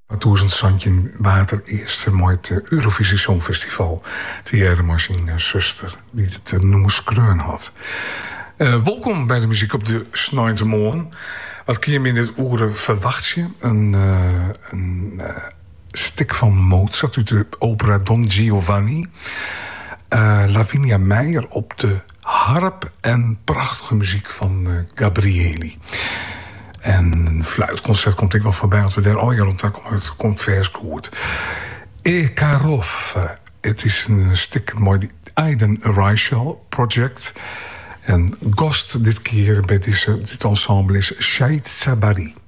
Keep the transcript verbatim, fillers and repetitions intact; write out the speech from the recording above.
Duizend Zandje Water eerst mooi het Eurovisie Songfestival. Thierry Machine zuster, die het noemen skreun had. Uh, welkom bij de muziek op de Snuitermoorn. Wat kun je me in dit oren verwacht je? Een, uh, een uh, stuk van Mozart uit de opera Don Giovanni. Uh, Lavinia Meijer op de harp en prachtige muziek van uh, Gabrieli. En een fluitconcert komt ik nog voorbij, als we daar al jaar rond het komt vers gehoord. E Karov, het is een stuk mooi, Aiden Reichel Project. En gast dit keer bij deze, dit ensemble is Shait Sabari.